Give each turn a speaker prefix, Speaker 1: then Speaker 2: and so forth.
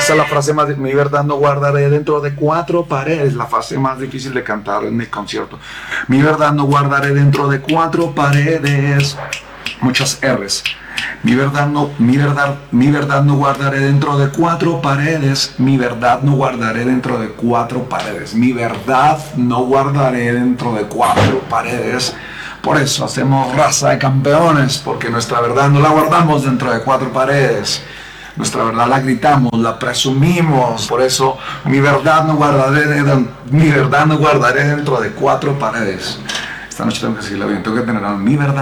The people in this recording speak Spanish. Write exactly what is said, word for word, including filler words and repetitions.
Speaker 1: Esa es la frase más, mi verdad no guardaré dentro de cuatro paredes, la frase más difícil de cantar en mi concierto. Mi verdad no guardaré dentro de cuatro paredes. Muchas R's. Mi verdad no, mi verdad, mi verdad no guardaré dentro de cuatro paredes. Mi verdad no guardaré dentro de cuatro paredes. Mi verdad no guardaré dentro de cuatro paredes. Por eso hacemos raza de campeones, porque nuestra verdad no la guardamos dentro de cuatro paredes. Nuestra verdad la gritamos, la presumimos. Por eso mi verdad no guardaré, de, mi verdad no guardaré dentro de cuatro paredes. Esta noche tengo que seguirla bien, tengo que tener mi verdad.